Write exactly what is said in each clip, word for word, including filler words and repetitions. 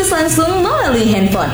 akses langsung melalui handphone.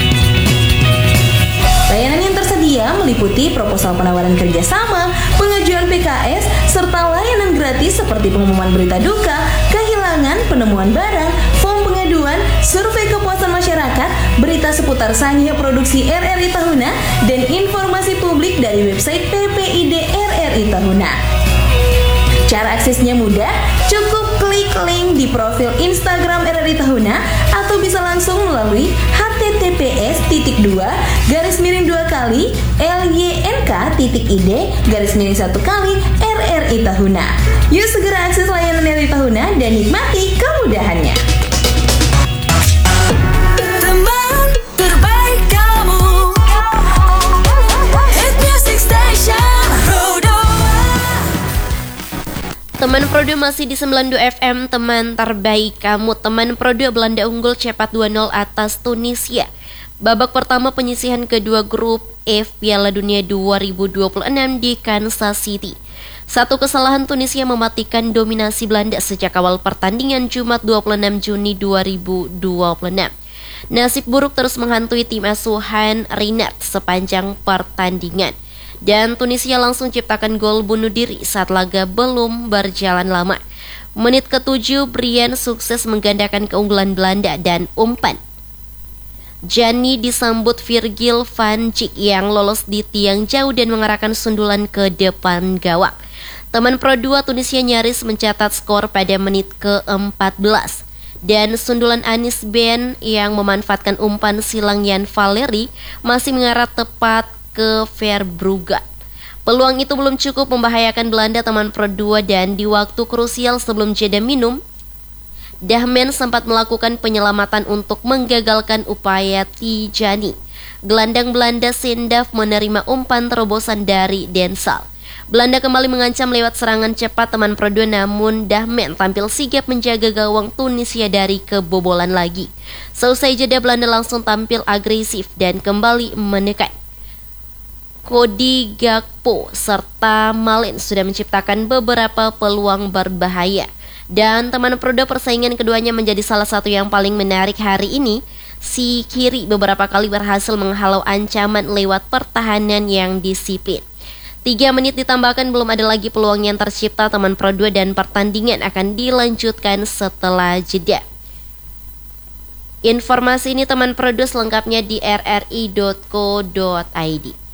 Layanan yang tersedia meliputi proposal penawaran kerjasama, pengajuan P K S, serta layanan gratis seperti pengumuman berita duka, kehilangan, penemuan barang, form pengaduan, survei kepuasan masyarakat, berita seputar Sangya Produksi R R I Tahuna, dan informasi publik dari website P P I D R R I Tahuna. Cara aksesnya mudah, cukup klik link di profil Instagram R R I Tahuna atau bisa langsung melalui h t t p s titik dua garis miring dua kali l y n k titik i d garis miring satu kali R R I Tahuna. Yuk segera akses layanan R R I Tahuna dan nikmati kemudahannya. Teman terbaik kamu, Hit Music Station Rodo. Teman Pro dua masih di sembilan puluh dua F M, teman terbaik kamu. Teman Pro dua, Belanda unggul cepat dua nol atas Tunisia. Babak pertama penyisihan kedua grup F Piala Dunia dua ribu dua puluh enam di Kansas City. Satu kesalahan Tunisia mematikan dominasi Belanda sejak awal pertandingan Jumat dua puluh enam Juni dua ribu dua puluh enam. Nasib buruk terus menghantui tim asuhan Reinhardt sepanjang pertandingan. Dan Tunisia langsung ciptakan gol bunuh diri saat laga belum berjalan lama. Menit ketujuh, Brian sukses menggandakan keunggulan Belanda dan umpan Gianni disambut Virgil van Dijk yang lolos di tiang jauh dan mengarahkan sundulan ke depan gawang. Teman Pro dua, Tunisia nyaris mencatat skor pada menit ke empat belas. Dan sundulan Anis Ben yang memanfaatkan umpan silang Jan Valeri masih mengarah tepat ke Verbrugge. Peluang itu belum cukup membahayakan Belanda, teman Pro dua, dan di waktu krusial sebelum jeda minum, Dahmen sempat melakukan penyelamatan untuk menggagalkan upaya Tijani. Gelandang Belanda Sindaf menerima umpan terobosan dari Densal. Belanda kembali mengancam lewat serangan cepat teman Pro dua, namun Dahmen tampil sigap menjaga gawang Tunisia dari kebobolan lagi. Selesai jeda, Belanda langsung tampil agresif dan kembali menekan. Cody Gakpo serta Malen sudah menciptakan beberapa peluang berbahaya. Dan teman Pro dua, persaingan keduanya menjadi salah satu yang paling menarik hari ini. Si kiri beberapa kali berhasil menghalau ancaman lewat pertahanan yang disiplin. Tiga menit ditambahkan, belum ada lagi peluang yang tercipta teman Pro dua, dan pertandingan akan dilanjutkan setelah jeda. Informasi ini teman Pro dua selengkapnya di r r i dot co dot i d.